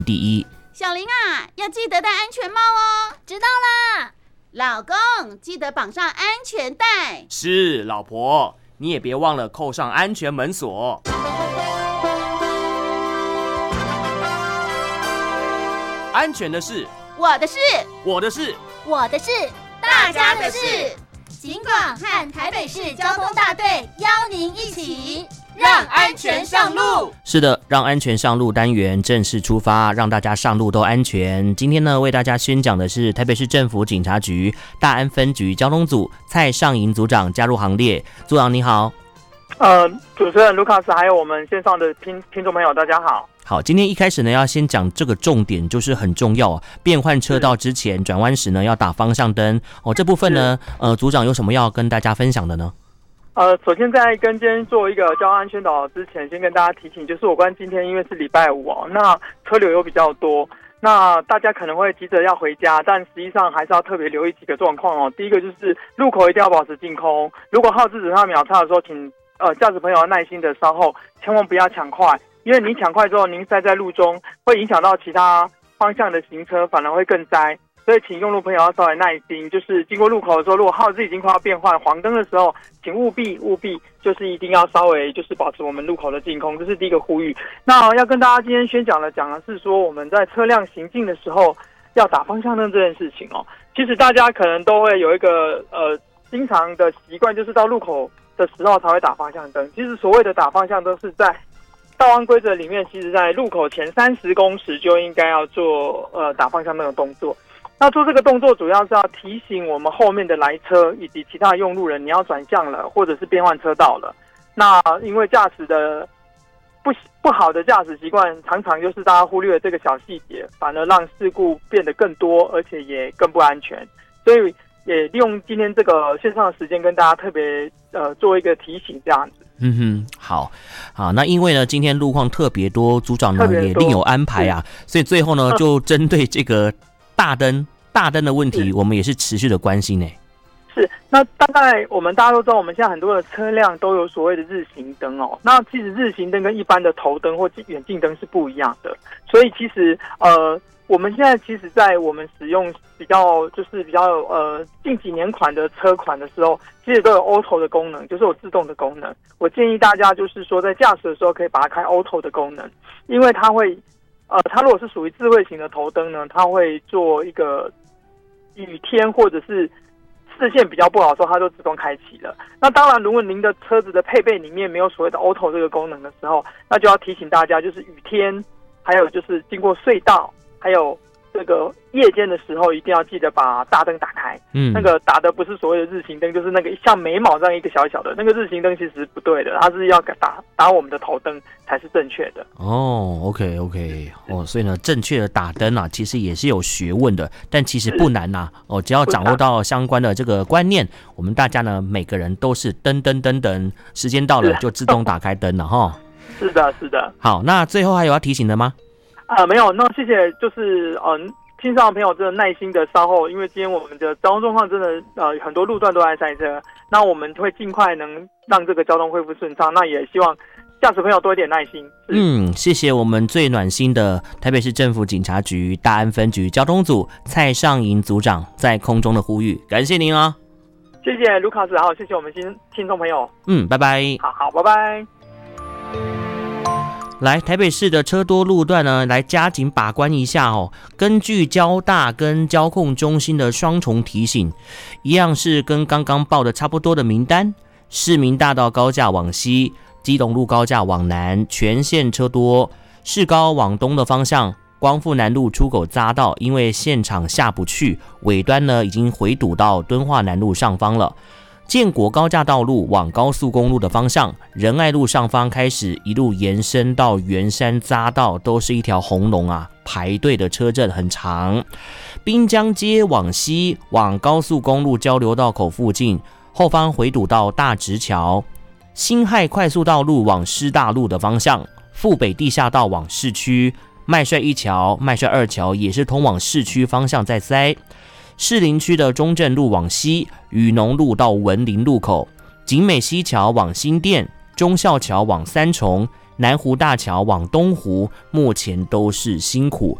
第一。 小林啊，要记得戴安全帽哦。 知道啦。 老公，记得绑上安全带。 是，老婆，你也别忘了扣上安全门锁。安全的事， 我的事， 我的事， 我的事， 大家的事。 警广和台北市交通大队邀您一起让安全上路。 是的，让安全上路单元正式出发，让大家上路都安全。今天呢，为大家宣讲的是台北市政府警察局大安分局交通组蔡尚营组长加入行列。组长你好。 主持人卢卡斯，还有我们线上的听众朋友，大家好。 好，今天一开始呢，要先讲这个重点，就是很重要啊。变换车道之前，转弯时呢，要打方向灯哦。这部分呢，组长有什么要跟大家分享的呢？ 首先在跟今天做一个交通安全导之前，先跟大家提醒，就是有关今天因为是礼拜五哦，那车流又比较多，那大家可能会急着要回家，但实际上还是要特别留意几个状况哦。第一个就是路口一定要保持净空，如果号志只差秒差的时候，请驾驶朋友要耐心的稍后，千万不要抢快，因为你抢快之后，您塞在路中会影响到其他方向的行车，反而会更塞。所以请用路朋友要稍微耐心，就是经过路口的时候，如果号志已经快要变换黄灯的时候，请务必就是一定要稍微就是保持我们路口的净空，这是第一个呼吁。那要跟大家今天宣讲的是说，我们在车辆行进的时候要打方向灯这件事情哦。其实大家可能都会有一个经常的习惯，就是到路口的时候才会打方向灯。其实所谓的打方向灯是在道安规则里面，其实在路口前30公尺就应该要做打方向灯的动作。那做这个动作主要是要提醒我们后面的来车以及其他用路人，你要转向了，或者是变换车道了。那因为驾驶的不好的驾驶习惯，常常就是大家忽略了这个小细节，反而让事故变得更多，而且也更不安全。所以也利用今天这个线上的时间，跟大家特别做一个提醒，这样子。 好，那因为呢，今天路况特别多，组长呢也另有安排啊，所以最后呢，就针对这个大灯的问题，我们也是持续的关心呢。 是，那大概大家都知道，我们现在很多的车辆都有所谓的日行灯哦。那其实日行灯跟一般的头灯或远近灯是不一样的，所以其实我们现在其实，在我们使用比较近几年款的车款的时候，其实都有 auto 的功能，就是有自动的功能。我建议大家就是说，在驾驶的时候可以把它开 auto 的功能，因为它会它如果是属于智慧型的头灯呢，它会做一个雨天或者是视线比较不好的时候，它就自动开启了。那当然，如果您的车子的配备里面没有所谓的 auto 这个功能的时候，那就要提醒大家，就是雨天，还有就是经过隧道，还有这个夜间的时候，一定要记得把大灯打开。那个打的不是所谓的日行灯，就是那个像眉毛这样一个小小的那个日行灯，其实不对的，它是要打我们的头灯才是正确的。 OK， 所以呢，正确的打灯啊，其实也是有学问的，但其实不难呐。只要掌握到相关的这个观念，我们大家呢，每个人都是灯，时间到了就自动打开灯了哈。 是的。好， 那最后还有要提醒的吗？ 没有，那谢谢，就是听上的朋友真的耐心的稍后，因为今天我们的交通状况真的很多路段都在塞车，那我们会尽快能让这个交通恢复顺畅，那也希望驾驶朋友多一点耐心。 谢谢我们最暖心的台北市政府警察局大安分局交通组蔡尚营组长在空中的呼吁，感谢您哦。 谢谢卢卡斯，好，谢谢我们听众朋友。 拜拜。 好，拜拜。 来台北市的车多路段呢，来加紧把关一下哦。根据交大跟交控中心的双重提醒，一样是跟刚刚报的差不多的名单。市民大道高架往西，基隆路高架往南，全线车多。市高往东的方向，光复南路出口匝道，因为现场下不去，尾端呢已经回堵到敦化南路上方了。建国高架道路往高速公路的方向，仁爱路上方开始一路延伸到圆山匝道，都是一条红龙啊，排队的车阵很长。滨江街往西，往高速公路交流道口附近，后方回堵到大直桥。辛亥快速道路往师大路的方向，富北地下道往市区，麦帅一桥、麦帅二桥也是通往市区方向在塞。士林区的中正路往西，雨农路到文林路口，景美西桥往新店，忠孝桥往三重， 南湖大桥往东湖目前都是辛苦。